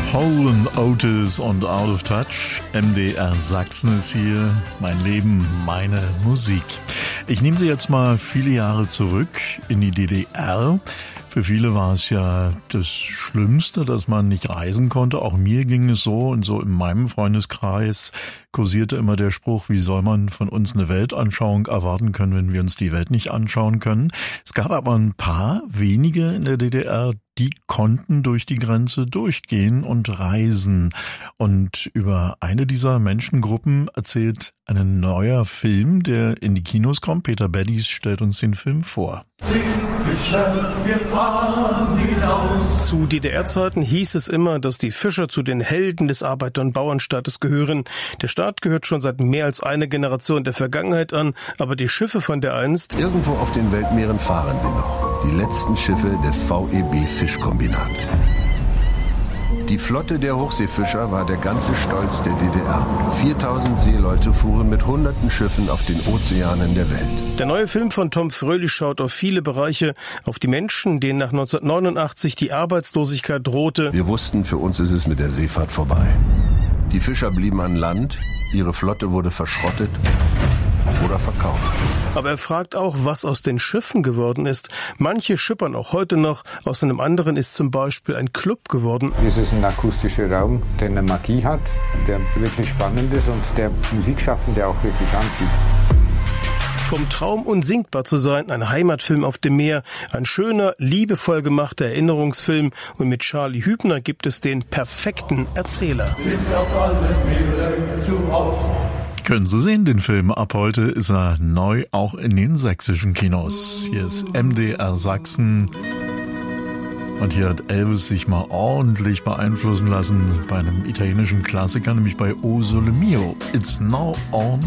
Hole and Otis und Out of Touch. MDR Sachsen ist hier. Mein Leben, meine Musik. Ich nehme Sie jetzt mal viele Jahre zurück in die DDR. Für viele war es ja das Schlimmste, dass man nicht reisen konnte. Auch mir ging es so, und so in meinem Freundeskreis kursierte immer der Spruch, wie soll man von uns eine Weltanschauung erwarten können, wenn wir uns die Welt nicht anschauen können. Es gab aber ein paar wenige in der DDR, die konnten durch die Grenze durchgehen und reisen. Und über eine dieser Menschengruppen erzählt ein neuer Film, der in die Kinos kommt. Peter Beddies stellt uns den Film vor. Fischer, wir fahren hinaus. Zu DDR-Zeiten hieß es immer, dass die Fischer zu den Helden des Arbeiter- und Bauernstaates gehören. Der Staat gehört schon seit mehr als einer Generation der Vergangenheit an, aber die Schiffe von dereinst... Irgendwo auf den Weltmeeren fahren sie noch. Die letzten Schiffe des VEB Fischkombinat. Die Flotte der Hochseefischer war der ganze Stolz der DDR. 4000 Seeleute fuhren mit hunderten Schiffen auf den Ozeanen der Welt. Der neue Film von Tom Fröhlich schaut auf viele Bereiche, auf die Menschen, denen nach 1989 die Arbeitslosigkeit drohte. Wir wussten, für uns ist es mit der Seefahrt vorbei. Die Fischer blieben an Land, ihre Flotte wurde verschrottet oder verkauft. Aber er fragt auch, was aus den Schiffen geworden ist. Manche schippern auch heute noch. Aus einem anderen ist zum Beispiel ein Club geworden. Es ist ein akustischer Raum, der eine Magie hat, der wirklich spannend ist und der Musikschaffende auch wirklich anzieht. Vom Traum unsinkbar zu sein, ein Heimatfilm auf dem Meer, ein schöner, liebevoll gemachter Erinnerungsfilm, und mit Charlie Hübner gibt es den perfekten Erzähler. Sind auf alle Meere zu Haus. Können Sie sehen, den Film. Ab heute ist er neu auch in den sächsischen Kinos. Hier ist MDR Sachsen. Und hier hat Elvis sich mal ordentlich beeinflussen lassen bei einem italienischen Klassiker, nämlich bei O Sole Mio. It's now or